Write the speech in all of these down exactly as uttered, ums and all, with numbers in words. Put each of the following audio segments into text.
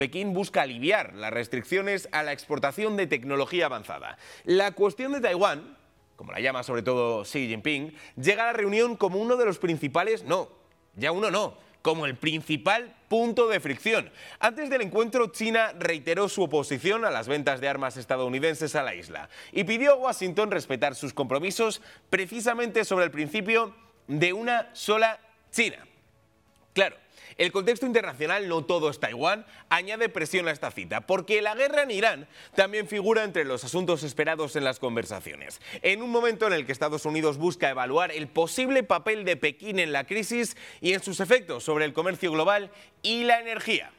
Pekín busca aliviar las restricciones a la exportación de tecnología avanzada. La cuestión de Taiwán, como la llama sobre todo Xi Jinping, llega a la reunión como uno de los principales, no, ya uno no, como el principal punto de fricción. Antes del encuentro, China reiteró su oposición a las ventas de armas estadounidenses a la isla y pidió a Washington respetar sus compromisos precisamente sobre el principio de una sola China. Claro, el contexto internacional, no todo es Taiwán, añade presión a esta cita, porque la guerra en Irán también figura entre los asuntos esperados en las conversaciones. En un momento en el que Estados Unidos busca evaluar el posible papel de Pekín en la crisis y en sus efectos sobre el comercio global y la energía.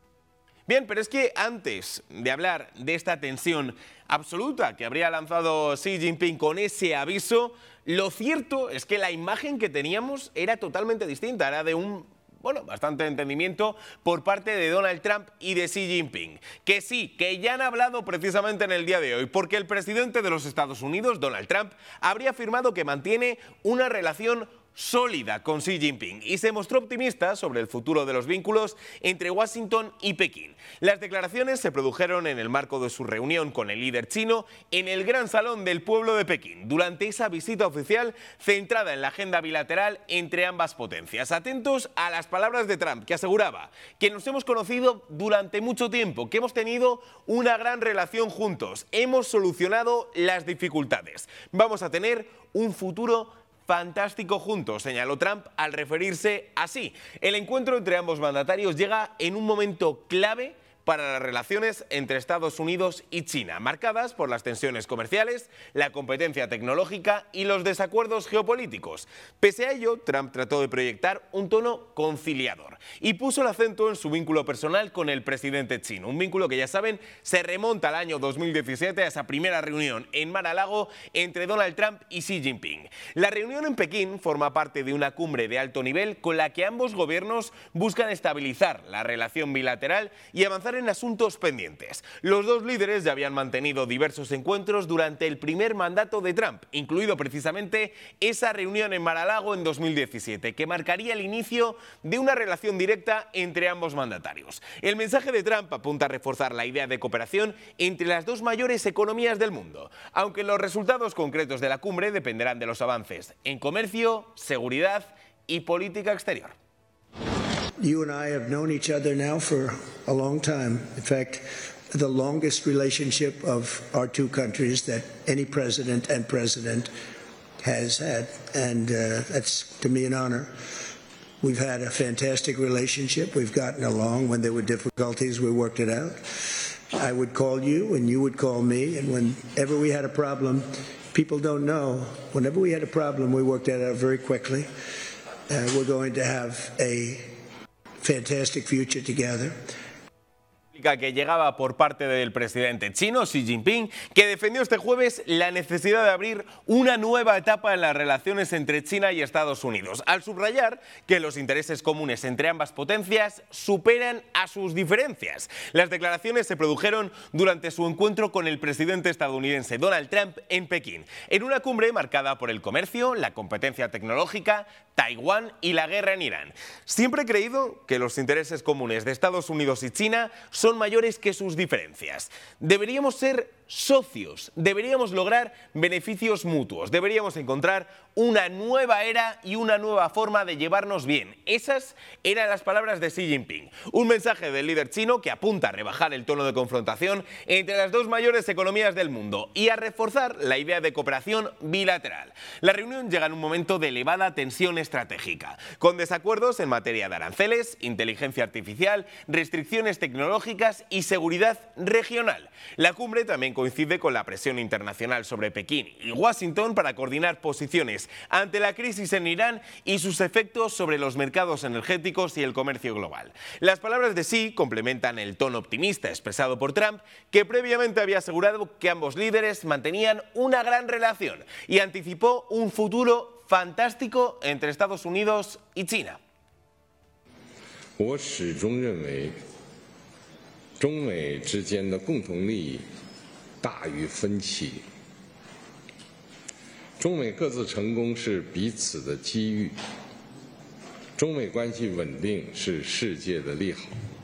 Bien, pero es que antes de hablar de esta tensión absoluta que habría lanzado Xi Jinping con ese aviso, lo cierto es que la imagen que teníamos era totalmente distinta, era de un Bueno, bastante entendimiento por parte de Donald Trump y de Xi Jinping. Que sí, que ya han hablado precisamente en el día de hoy, porque el presidente de los Estados Unidos, Donald Trump, habría afirmado que mantiene una relación sólida con Xi Jinping y se mostró optimista sobre el futuro de los vínculos entre Washington y Pekín. Las declaraciones se produjeron en el marco de su reunión con el líder chino en el Gran Salón del Pueblo de Pekín, durante esa visita oficial centrada en la agenda bilateral entre ambas potencias. Atentos a las palabras de Trump, que aseguraba que nos hemos conocido durante mucho tiempo, que hemos tenido una gran relación juntos, hemos solucionado las dificultades, vamos a tener un futuro fantástico juntos, señaló Trump al referirse así. El encuentro entre ambos mandatarios llega en un momento clave para las relaciones entre Estados Unidos y China, marcadas por las tensiones comerciales, la competencia tecnológica y los desacuerdos geopolíticos. Pese a ello, Trump trató de proyectar un tono conciliador y puso el acento en su vínculo personal con el presidente chino, un vínculo que, ya saben, se remonta al año dos mil diecisiete, a esa primera reunión en Mar-a-Lago entre Donald Trump y Xi Jinping. La reunión en Pekín forma parte de una cumbre de alto nivel con la que ambos gobiernos buscan estabilizar la relación bilateral y avanzar en asuntos pendientes. Los dos líderes ya habían mantenido diversos encuentros durante el primer mandato de Trump, incluido precisamente esa reunión en Mar-a-Lago en dos mil diecisiete, que marcaría el inicio de una relación directa entre ambos mandatarios. El mensaje de Trump apunta a reforzar la idea de cooperación entre las dos mayores economías del mundo, aunque los resultados concretos de la cumbre dependerán de los avances en comercio, seguridad y política exterior. You and I have known each other now for a long time. In fact, the longest relationship of our two countries that any president and president has had. And uh, that's, to me, an honor. We've had a fantastic relationship. We've gotten along. When there were difficulties, we worked it out. I would call you and you would call me. And whenever we had a problem, people don't know, whenever we had a problem, we worked it out very quickly. Uh, we're going to have a fantastic future together. Que llegaba por parte del presidente chino Xi Jinping, que defendió este jueves la necesidad de abrir una nueva etapa en las relaciones entre China y Estados Unidos, al subrayar que los intereses comunes entre ambas potencias superan a sus diferencias. Las declaraciones se produjeron durante su encuentro con el presidente estadounidense Donald Trump en Pekín, en una cumbre marcada por el comercio, la competencia tecnológica, Taiwán y la guerra en Irán. Siempre he creído que los intereses comunes de Estados Unidos y China son mayores que sus diferencias. Deberíamos ser socios, deberíamos lograr beneficios mutuos, deberíamos encontrar una nueva era y una nueva forma de llevarnos bien. Esas eran las palabras de Xi Jinping. Un mensaje del líder chino que apunta a rebajar el tono de confrontación entre las dos mayores economías del mundo y a reforzar la idea de cooperación bilateral. La reunión llega en un momento de elevada tensión estratégica, con desacuerdos en materia de aranceles, inteligencia artificial, restricciones tecnológicas y seguridad regional. La cumbre también coincide con la presión internacional sobre Pekín y Washington para coordinar posiciones ante la crisis en Irán y sus efectos sobre los mercados energéticos y el comercio global. Las palabras de Xi complementan el tono optimista expresado por Trump, que previamente había asegurado que ambos líderes mantenían una gran relación y anticipó un futuro fantástico entre Estados Unidos y China. 我始终认为，中美之间的共同利益大于分歧。中美各自成功是彼此的机遇，中美关系稳定是世界的利好。